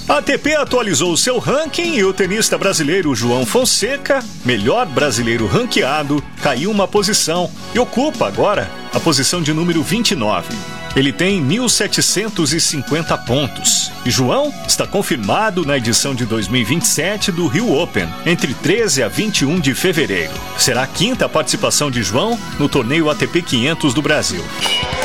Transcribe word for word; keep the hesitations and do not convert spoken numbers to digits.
A ATP atualizou o seu ranking e o tenista brasileiro João Fonseca, melhor brasileiro ranqueado, caiu uma posição e ocupa agora a posição de número vinte e nove. Ele tem mil setecentos e cinquenta pontos. E João está confirmado na edição de dois mil e vinte e sete do Rio Open, entre treze a vinte e um de fevereiro. Será a quinta participação de João no torneio A T P quinhentos do Brasil.